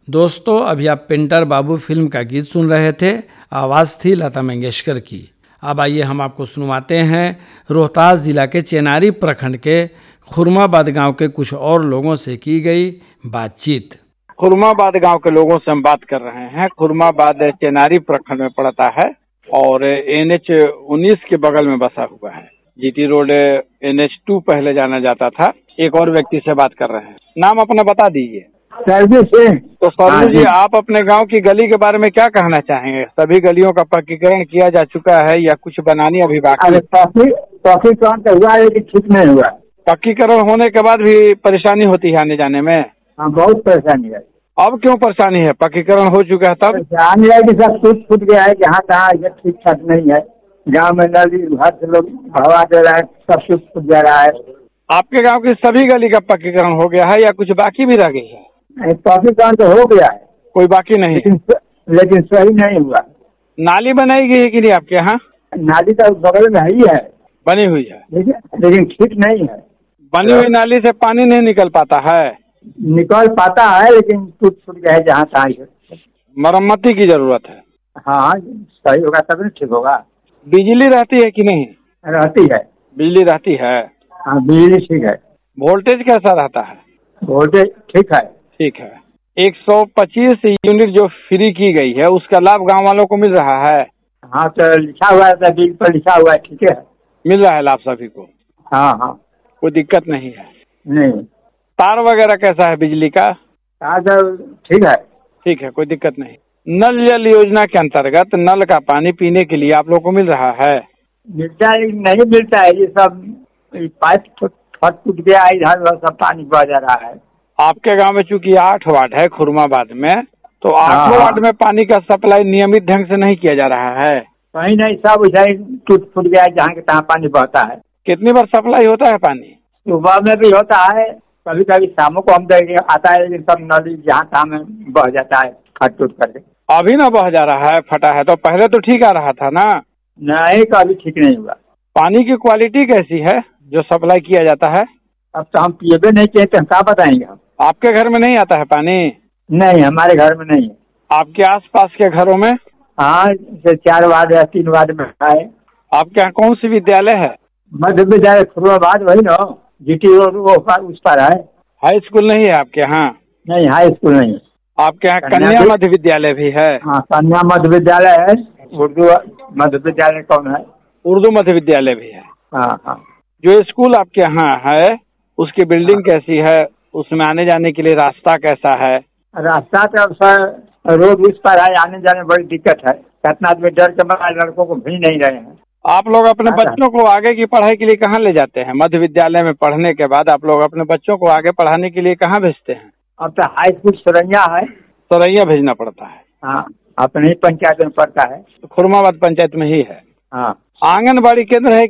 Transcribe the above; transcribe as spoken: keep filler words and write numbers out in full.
दोस्तों, अभी आप पेंटर बाबू फिल्म का गीत सुन रहे थे। आवाज़ थी लता मंगेशकर की। अब आइए हम आपको सुनवाते हैं रोहतास जिला के चेनारी प्रखंड के खुरमाबाद गांव के कुछ और लोगों से की गई बातचीत। खुरमाबाद गांव के लोगों से हम बात कर रहे हैं। खुरमाबाद चेनारी प्रखंड में पड़ता है और एन एच उन्नीस के बगल में बसा हुआ है। GT road N H two पहले जाना जाता था। एक और व्यक्ति से बात कर रहे हैं। नाम अपना बता दीजिए। सर्विस से तो सर्विस जी, आप अपने गांव की गली के बारे में क्या कहना चाहेंगे? सभी गलियों का पक्कीकरण किया जा चुका है या कुछ बनानी अभी बाकी? अरे पक्कीकरण तो हुआ है लेकिन ठीक नहीं हुआ। पक्कीकरण होने के बाद भी परेशानी होती है आने जाने में? हाँ, बहुत परेशानी है। अब क्यों परेशानी है? पक्कीकरण हो चुका है तब? परेशानी है कि सब टूट फूट गया है। जहाँ तहाँ ये ठीक ठाक नहीं है। गाँव में नदी घर से लोग हवा दे रहा है, सब टूट फूट जा रहा है। आपके गाँव की सभी गली का पक्कीकरण हो गया है या कुछ बाकी भी रह गई है? पक्कीकरण तो हो गया है, कोई बाकी नहीं, लेकिन लेकिन सही नहीं हुआ। नाली बनाई गई है कि नहीं आपके यहाँ? नाली तो बगल में ही है, बनी हुई है, लेकिन लेकिन ठीक नहीं है। बनी हुई नाली से पानी नहीं निकल पाता है? निकल पाता है लेकिन टूट फूट गया है जहाँ तहाँ। मरम्मती की जरूरत है। हाँ, सही होगा तब ठीक होगा। बिजली रहती है कि नहीं? रहती है। बिजली रहती है। हाँ, बिजली ठीक है। वोल्टेज कैसा रहता है? वोल्टेज ठीक है। ठीक है। एक सौ पच्चीस यूनिट जो फ्री की गई है उसका लाभ गांव वालों को मिल रहा है? हाँ, तो लिखा हुआ है, बिल पर लिखा हुआ है, ठीक है, मिल रहा है लाभ सभी को? हाँ हाँ, कोई दिक्कत नहीं है? नहीं। तार वगैरह कैसा है बिजली का? हाँ तो ठीक है। ठीक है, कोई दिक्कत नहीं। नल जल योजना के अंतर्गत नल का पानी पीने के लिए आप लोग को मिल रहा है? मिलता है नहीं मिलता है, ये सब पाइप फट टूट गया है, इधर सब पानी बह जा रहा है। आपके गांव में चूंकि आठ वार्ड है खुरमाबाद में, तो हाँ, आठों वार्ड में पानी का सप्लाई नियमित ढंग से नहीं किया जा रहा है? कहीं नहीं, सब इधर टूट फूट गया है, जहाँ के तहाँ पानी बहता है। कितनी बार सप्लाई होता है पानी? सुबह में भी होता है, कभी कभी शामों को हम देंगे आता है, लेकिन सब नदी जहाँ तहाँ में बह जाता है फट टूट करके। अभी ना बह जा रहा है, फटा है? तो पहले तो ठीक आ रहा था ना? नहीं, कभी ठीक नहीं हुआ। पानी की क्वालिटी कैसी है जो सप्लाई किया जाता है? अब तो हम पिएबे नहीं किए तो हम क्या बताएंगे हम। आपके घर में नहीं आता है पानी? नहीं, हमारे घर में नहीं है। आपके आसपास के घरों में? हाँ, जैसे चार वार्ड या तीन वार्ड में है। आपके यहाँ कौन सी विद्यालय है? मध्य विद्यालय खुरमाबाद, वही ना, जीटी रोड वो उस पर है। हाई स्कूल नहीं है आपके यहाँ? नहीं, हाई स्कूल नहीं है। आपके यहाँ कन्या मध्य विद्यालय भी है? हाँ, कन्या मध्य विद्यालय है। उर्दू मध्य विद्यालय कौन है? उर्दू मध्य विद्यालय भी है। हाँ हाँ। जो स्कूल आपके यहाँ है उसकी बिल्डिंग कैसी है? उसमें आने जाने के लिए रास्ता कैसा है? रास्ता तो सर रोड उस पर है, आने जाने में बड़ी दिक्कत है। कितना आदमी डर के मारे लड़कों को भेज नहीं रहे हैं। आप लोग अपने बच्चों को आगे की पढ़ाई के लिए कहाँ ले जाते हैं? मध्य विद्यालय में पढ़ने के बाद आप लोग अपने बच्चों को आगे पढ़ाने के लिए कहाँ भेजते हैं? अब तो हाई स्कूल सरैया है। सरैया भेजना पड़ता है? हाँ, अपने ही पंचायत में पड़ता है। खुरमाबाद पंचायत में ही है। हाँ। आंगनबाड़ी केंद्र है